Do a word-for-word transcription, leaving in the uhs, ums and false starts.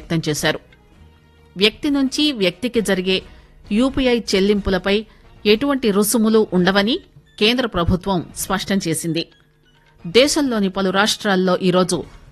వ్యక్తం చేశారు. వ్యక్తి నుంచి వ్యక్తికి జరిగే యూపీఐ చెల్లింపులపై ఎటువంటి రుసుములు ఉండవని కేంద్ర ప్రభుత్వం స్పష్టం చేసింది. దేశంలోని పలు రాష్ట్రాల్లో ఈరోజు